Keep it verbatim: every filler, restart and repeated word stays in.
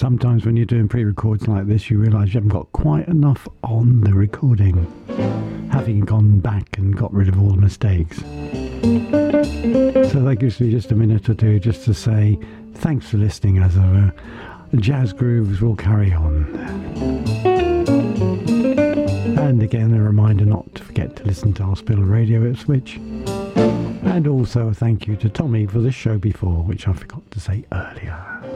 sometimes when you're doing pre-records like this, you realise you haven't got quite enough on the recording, having gone back and got rid of all the mistakes. So that gives me just a minute or two just to say thanks for listening as ever. Jazz Grooves will carry on. And again, a reminder not to forget to listen to Hospital Radio Ipswich. And also a thank you to Tommy for the show before, which I forgot to say earlier.